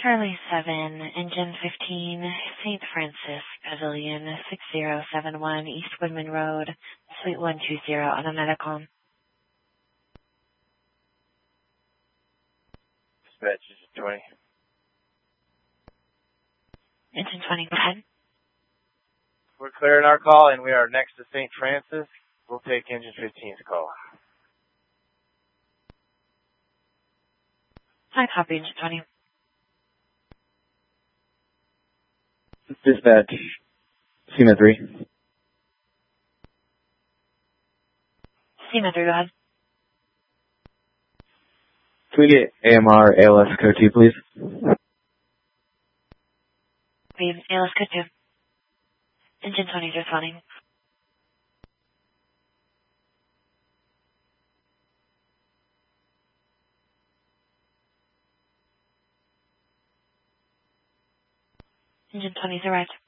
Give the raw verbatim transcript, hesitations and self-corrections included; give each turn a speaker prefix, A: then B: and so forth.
A: Charlie seven, Engine fifteen, Saint Francis Pavilion, six zero seven one East Woodman Road, Suite one two zero on a Medicom.
B: Dispatch, Engine twenty.
A: Engine twenty, go ahead.
B: We're clearing our call, and we are next to Saint Francis. We'll take Engine fifteen's call.
A: Hi, copy, Engine twenty.
C: Dispatch, SEMA three.
A: SEMA three, go ahead.
C: Can we get A M R A L S code two, please?
A: Beam, A L S code two. Engine twenty is responding. Engine twenty is arrived.